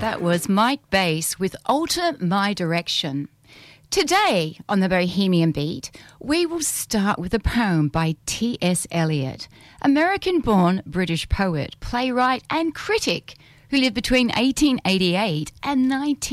That was Mike Bass with Alter My Direction. Today on the Bohemian Beat, we will start with a poem by T.S. Eliot, American-born British poet, playwright and critic who lived between 1888 and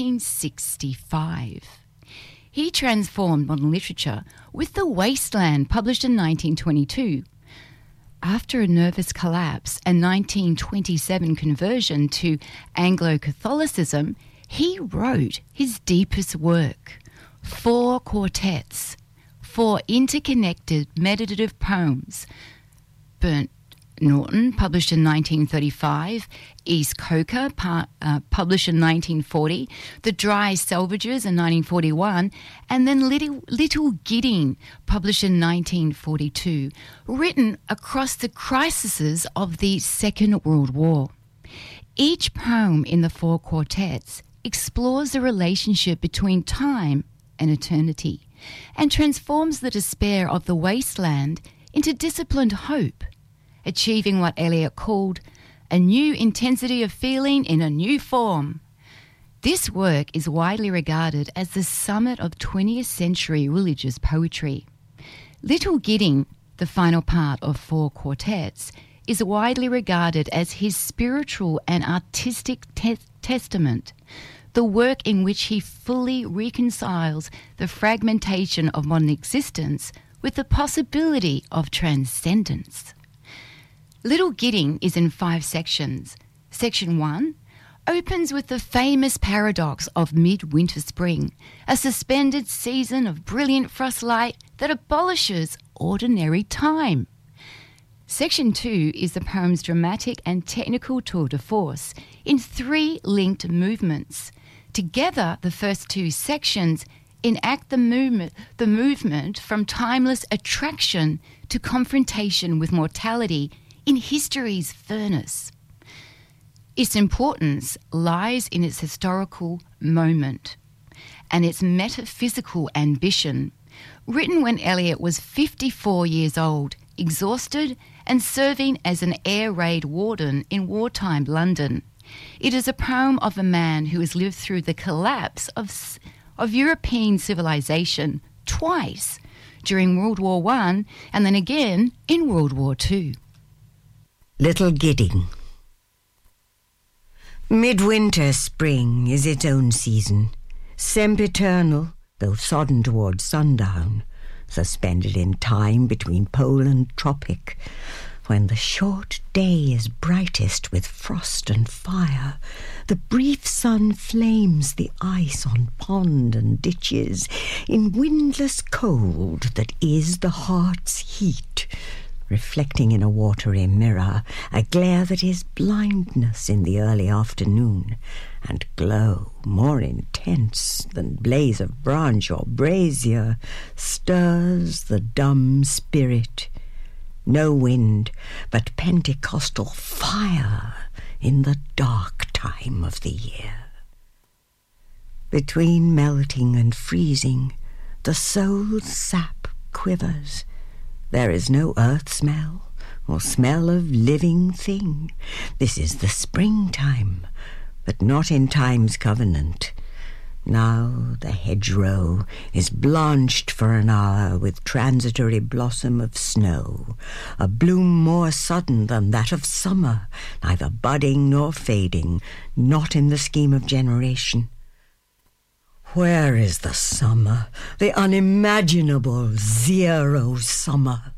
1965. He transformed modern literature with The Wasteland, published in 1922. After a nervous collapse and 1927 conversion to Anglo-Catholicism, he wrote his deepest work, 4 quartets, 4 interconnected meditative poems. Burnt Norton, published in 1935, East Coker, published in 1940, The Dry Salvages in 1941, and then Little Gidding, published in 1942, written across the crises of the Second World War. Each poem in the 4 quartets explores the relationship between time and eternity and transforms the despair of the wasteland into disciplined hope, achieving what Eliot called a new intensity of feeling in a new form. This work is widely regarded as the summit of 20th century religious poetry. Little Gidding, the final part of 4 quartets, is widely regarded as his spiritual and artistic testament, the work in which he fully reconciles the fragmentation of modern existence with the possibility of transcendence. Little Gidding is in 5 sections. Section 1 opens with the famous paradox of midwinter spring, a suspended season of brilliant frost light that abolishes ordinary time. Section 2 is the poem's dramatic and technical tour de force in 3 linked movements. Together, the first 2 sections enact the movement from timeless attraction to confrontation with mortality in history's furnace. Its importance lies in its historical moment and its metaphysical ambition. Written when Eliot was 54 years old, exhausted and serving as an air raid warden in wartime London, it is a poem of a man who has lived through the collapse of European civilization twice, during World War I and then again in World War II. Little Gidding. Midwinter spring is its own season, sempiternal, though sodden towards sundown, suspended in time between pole and tropic, when the short day is brightest with frost and fire, the brief sun flames the ice on pond and ditches in windless cold that is the heart's heat, reflecting in a watery mirror a glare that is blindness in the early afternoon, and glow more intense than blaze of branch or brazier stirs the dumb spirit. No wind, but Pentecostal fire in the dark time of the year. Between melting and freezing, the soul's sap quivers. There is no earth smell or smell of living thing. This is the springtime, but not in time's covenant. Now the hedgerow is blanched for an hour with transitory blossom of snow, a bloom more sudden than that of summer, neither budding nor fading, not in the scheme of generation. Where is the summer, the unimaginable zero summer?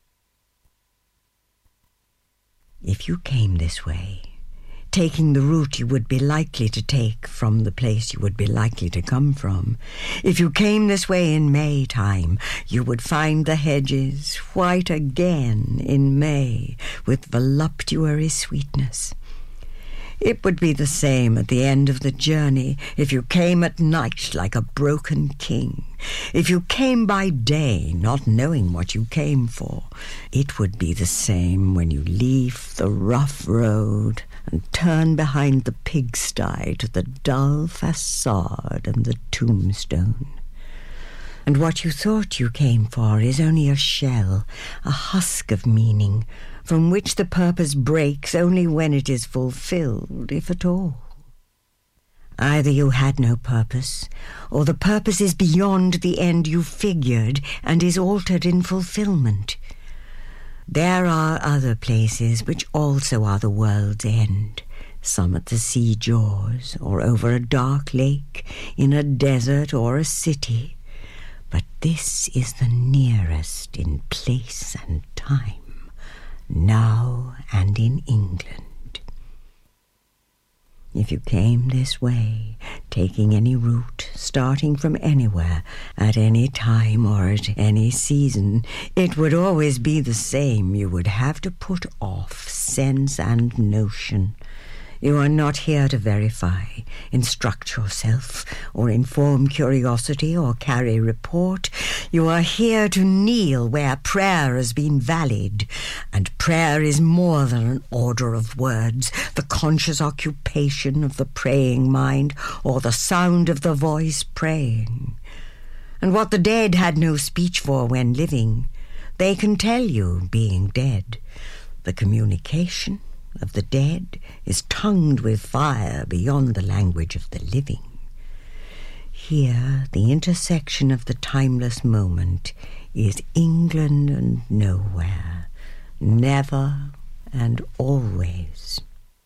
If you came this way, taking the route you would be likely to take from the place you would be likely to come from, if you came this way in May time, you would find the hedges white again in May with voluptuary sweetness. It would be the same at the end of the journey if you came at night like a broken king. If you came by day not knowing what you came for, it would be the same when you leave the rough road and turn behind the pigsty to the dull facade and the tombstone. And what you thought you came for is only a shell, a husk of meaning, from which the purpose breaks only when it is fulfilled, if at all. Either you had no purpose, or the purpose is beyond the end you figured and is altered in fulfillment. There are other places which also are the world's end, some at the sea jaws, or over a dark lake, in a desert or a city. But this is the nearest in place and time, now and in England. If you came this way, taking any route, starting from anywhere, at any time or at any season, it would always be the same. You would have to put off sense and notion. You are not here to verify, instruct yourself, or inform curiosity, or carry report. You are here to kneel where prayer has been valid, and prayer is more than an order of words, the conscious occupation of the praying mind, or the sound of the voice praying. And what the dead had no speech for when living, they can tell you being dead. The communication of the dead is tongued with fire beyond the language of the living. Here, the intersection of the timeless moment is England and nowhere, never and always.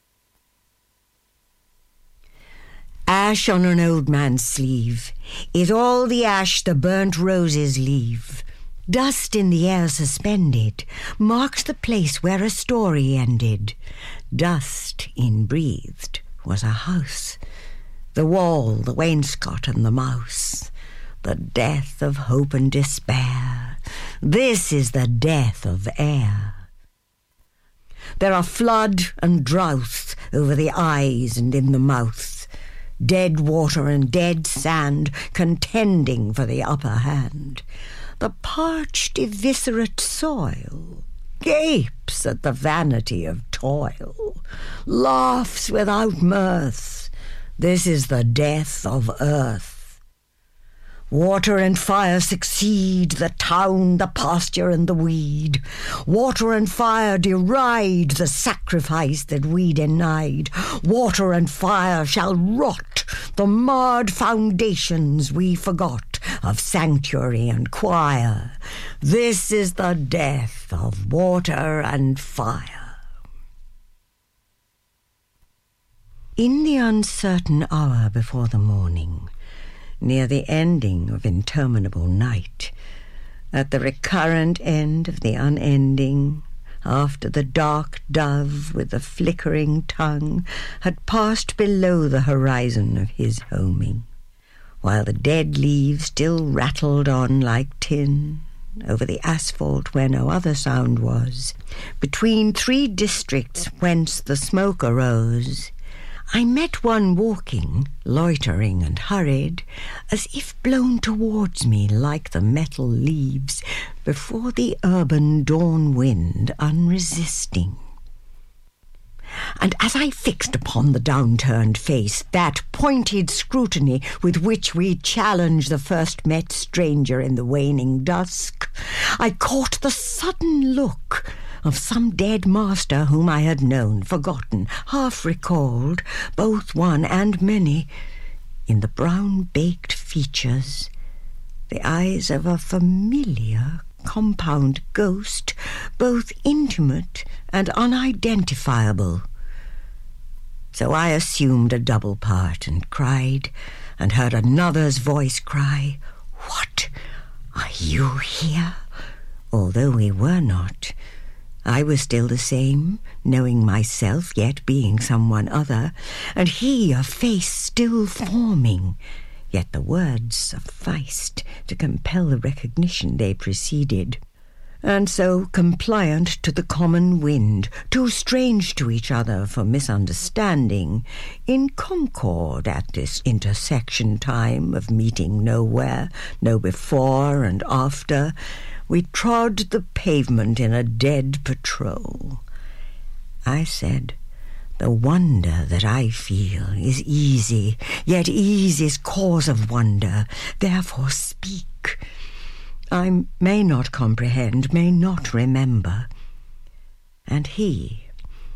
Ash on an old man's sleeve is all the ash the burnt roses leave. Dust in the air suspended marks the place where a story ended. Dust inbreathed was a house, the wall, the wainscot, and the mouse. The death of hope and despair. This is the death of air. There are flood and drouth over the eyes and in the mouth. Dead water and dead sand contending for the upper hand. The parched, eviscerate soil gapes at the vanity of toil, laughs without mirth. This is the death of earth. Water and fire succeed, the town, the pasture, and the weed. Water and fire deride the sacrifice that we denied. Water and fire shall rot the marred foundations we forgot of sanctuary and choir. This is the death of water and fire. In the uncertain hour before the morning, near the ending of interminable night, at the recurrent end of the unending, after the dark dove with the flickering tongue had passed below the horizon of his homing, while the dead leaves still rattled on like tin over the asphalt where no other sound was, between three districts whence the smoke arose, I met one walking, loitering and hurried, as if blown towards me like the metal leaves before the urban dawn wind unresisting. And as I fixed upon the downturned face that pointed scrutiny with which we challenge the first met stranger in the waning dusk, I caught the sudden look of some dead master whom I had known, forgotten, half recalled, both one and many, in the brown-baked features, the eyes of a familiar compound ghost, both intimate and unidentifiable. So I assumed a double part and cried, and heard another's voice cry, "What, are you here?" Although we were not, I was still the same, knowing myself, yet being someone other, and he a face still forming. Yet the words sufficed to compel the recognition they preceded. And so, compliant to the common wind, too strange to each other for misunderstanding, in concord at this intersection time of meeting nowhere, no before and after, we trod the pavement in a dead patrol. I said, "The wonder that I feel is easy, yet ease is cause of wonder. Therefore speak. I may not comprehend, may not remember." And he,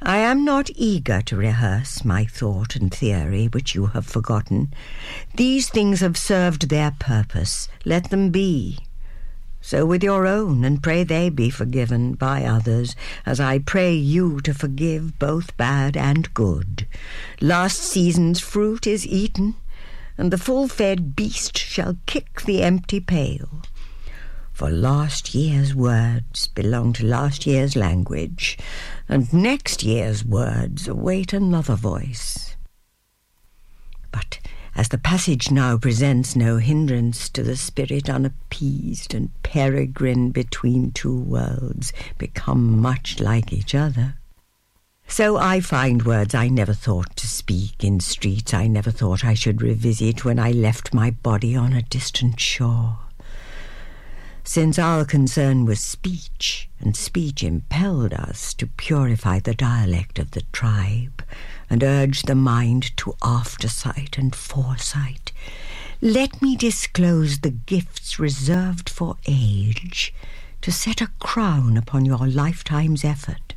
I am not eager to rehearse my thought and theory, which you have forgotten. These things have served their purpose. Let them be. So with your own, and pray they be forgiven by others, as I pray you to forgive both bad and good. Last season's fruit is eaten, and the full-fed beast shall kick the empty pail. For last year's words belong to last year's language, and next year's words await another voice. But as the passage now presents no hindrance to the spirit unappeased and peregrine between two worlds, become much like each other, so I find words I never thought to speak in streets I never thought I should revisit when I left my body on a distant shore. Since our concern was speech, and speech impelled us to purify the dialect of the tribe, and urge the mind to aftersight and foresight, let me disclose the gifts reserved for age, to set a crown upon your lifetime's effort.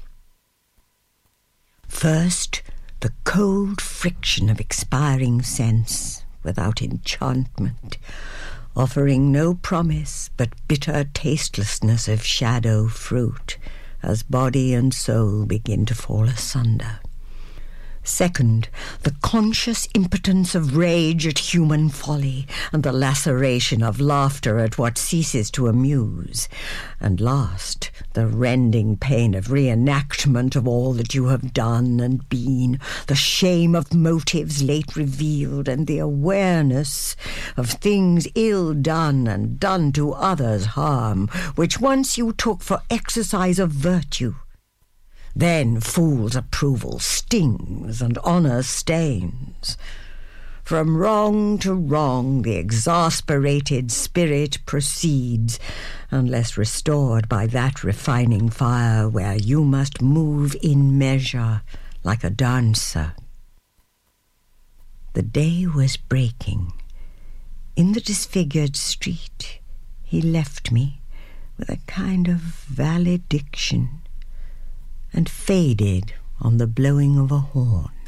First, the cold friction of expiring sense, without enchantment, offering no promise but bitter tastelessness of shadow fruit, as body and soul begin to fall asunder. Second, the conscious impotence of rage at human folly, and the laceration of laughter at what ceases to amuse. And last, the rending pain of reenactment of all that you have done and been, the shame of motives late revealed, and the awareness of things ill done and done to others harm, which once you took for exercise of virtue. Then fool's approval stings and honour stains. From wrong to wrong the exasperated spirit proceeds, unless restored by that refining fire where you must move in measure like a dancer. The day was breaking. In the disfigured street he left me with a kind of valediction, and faded on the blowing of a horn.